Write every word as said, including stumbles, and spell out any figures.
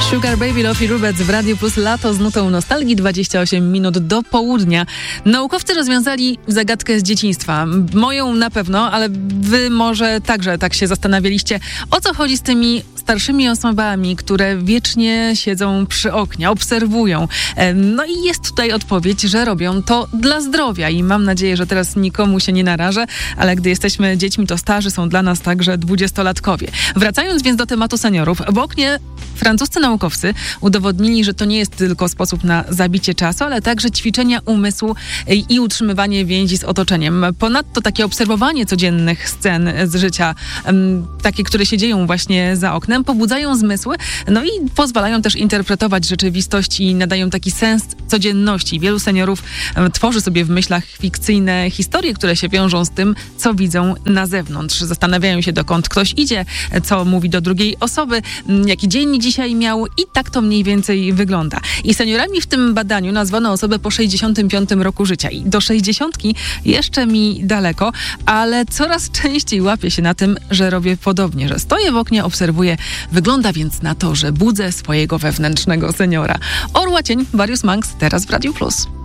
Sugar Baby Lofi Rubec w Radiu Plus Lato z nutą nostalgii, dwadzieścia osiem minut do południa. Naukowcy rozwiązali zagadkę z dzieciństwa. Moją na pewno, ale wy może także tak się zastanawialiście, o co chodzi z tymi starszymi osobami, które wiecznie siedzą przy oknie, obserwują. No i jest tutaj odpowiedź, że robią to dla zdrowia i mam nadzieję, że teraz nikomu się nie narażę, ale gdy jesteśmy dziećmi, to starzy są dla nas także dwudziestolatkowie. Wracając więc do tematu seniorów, w oknie francuscy naukowcy udowodnili, że to nie jest tylko sposób na zabicie czasu, ale także ćwiczenia umysłu i utrzymywanie więzi z otoczeniem. Ponadto takie obserwowanie codziennych scen z życia, takie, które się dzieją właśnie za oknem, pobudzają zmysły, no i pozwalają też interpretować rzeczywistość i nadają taki sens codzienności. Wielu seniorów tworzy sobie w myślach fikcyjne historie, które się wiążą z tym, co widzą na zewnątrz. Zastanawiają się, dokąd ktoś idzie, co mówi do drugiej osoby, jaki dzień dzisiaj miał i tak to mniej więcej wygląda. I seniorami w tym badaniu nazwano osobę po sześćdziesiątym piątym roku życia. I do sześćdziesiątki jeszcze mi daleko, ale coraz częściej łapię się na tym, że robię podobnie, że stoję w oknie, obserwuję. Wygląda więc na to, że budzę swojego wewnętrznego seniora. Orła Cień, Warius Manx, teraz w Radiu Plus.